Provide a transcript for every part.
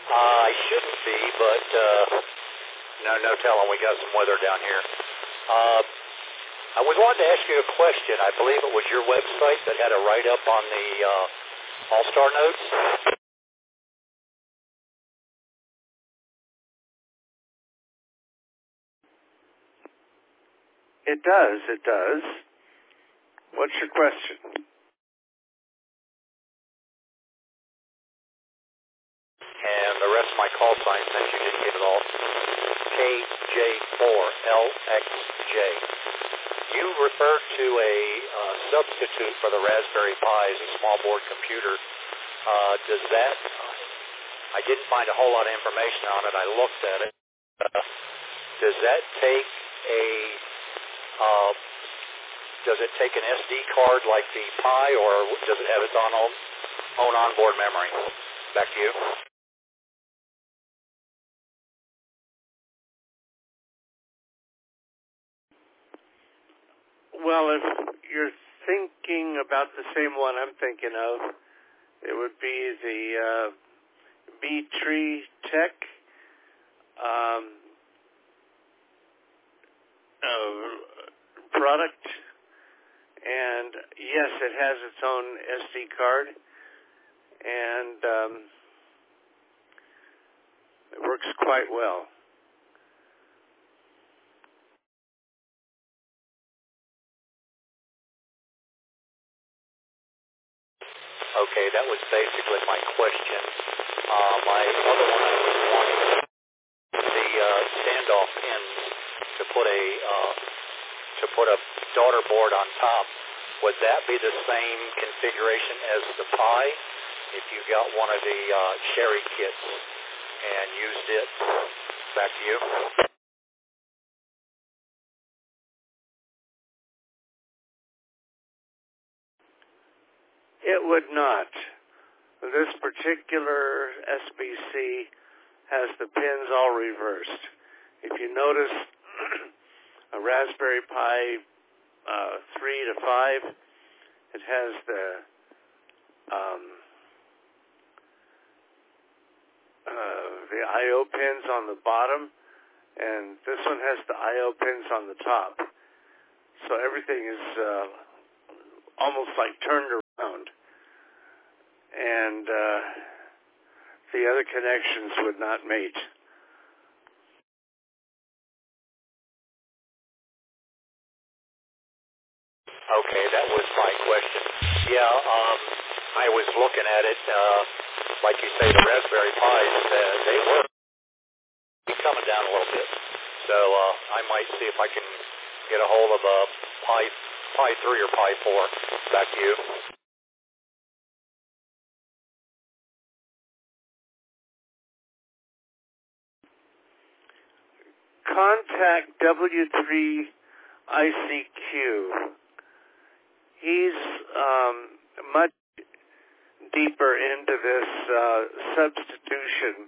I shouldn't be, but no telling. We got some weather down here. I was wanting to ask you a question. I believe it was your website that had a write-up on the All-Star notes. It does. What's your question? And the rest of my call sign, since you didn't get it all, KJ4LXJ. You referred to a substitute for the Raspberry Pi as a small board computer. Does that, I didn't find a whole lot of information on it. I looked at it. Does that take does it take an SD card like the Pi, or does it have its own onboard memory? Back to you. Well, if you're thinking about the same one I'm thinking of, it would be the B-Tree Tech product. And yes, it has its own SD card, and it works quite well. Okay, that was basically my question. My other one, I was wanting the standoff pins to put a daughter board on top. Would that be the same configuration as the Pi if you got one of the Sherry kits and used it? Back to you. It would not. This particular SBC has the pins all reversed. If you notice, a Raspberry Pi 3 to 5, it has the I/O pins on the bottom, and this one has the I/O pins on the top. So everything is almost like turned around, and the other connections would not mate. Okay, that was my question. Yeah, I was looking at it. Like you say, the Raspberry Pis, they were coming down a little bit. So I might see if I can get a hold of a Pi 3 or Pi 4. Back to you. Contact W3ICQ. He's much deeper into this substitution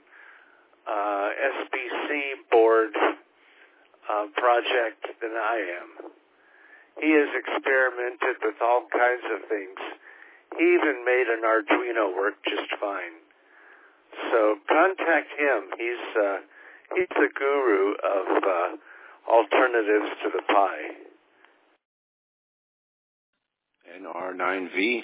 SBC board project than I am. He has experimented with all kinds of things. He even made an Arduino work just fine. So contact him. He's the guru of alternatives to the Pi. And R9V.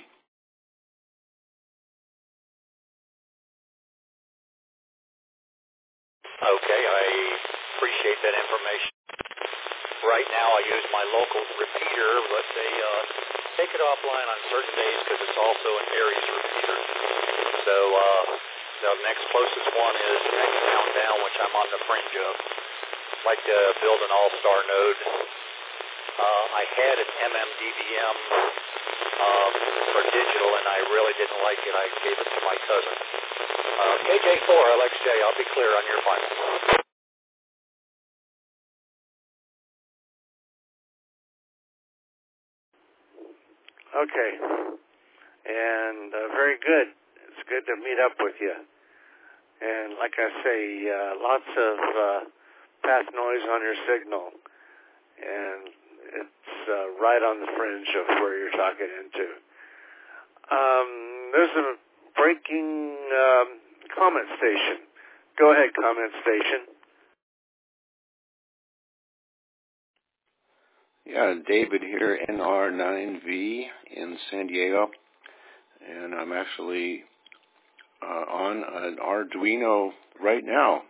Okay, I appreciate that information. Right now I use my local repeater, but they take it offline on certain days because it's also an Aries repeater. So the next closest one is next town down, which I'm on the fringe of. I'd like to build an all-star node. I had an MMDVM for digital, and I really didn't like it. I gave it to my cousin. KJ4LXJ, I'll be clear on your final. Okay. And very good. It's good to meet up with you. And like I say, lots of path noise on your signal. And it's right on the fringe of where you're talking into. There's a breaking comment station. Go ahead, comment station. Yeah, David here, NR9V in San Diego, and I'm actually on an Arduino right now.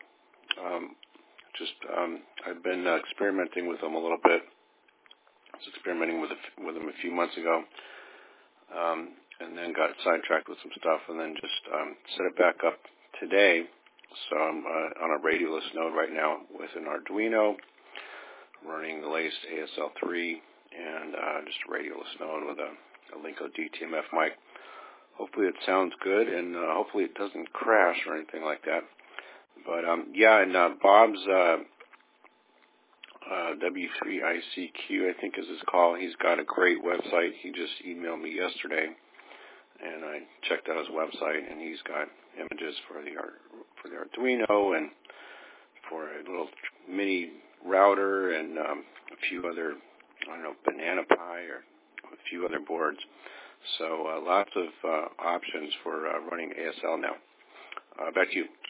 I've been experimenting with them a little bit. I was experimenting with them a few months ago, and then got sidetracked with some stuff, and then just set it back up today. So I'm on a radioless node right now with an Arduino, running the latest ASL3, and just a radioless node with a Linko DTMF mic. Hopefully it sounds good, and hopefully it doesn't crash or anything like that. But and Bob's W3ICQ, I think is his call. He's got a great website. He just emailed me yesterday, and I checked out his website, and he's got images for the Arduino and for a little mini router and a few other, Banana Pi or a few other boards. So lots of options for running ASL now. Back to you.